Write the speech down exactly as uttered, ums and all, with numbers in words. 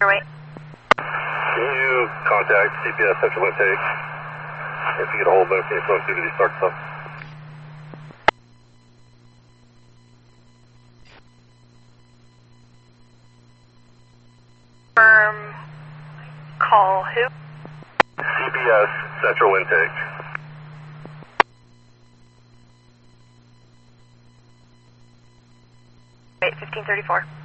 Wait. Can you contact C P S central intake? If you get a hold of them, can you phone duty start stuff? Um, call who? C P S central intake. Wait, fifteen thirty-four.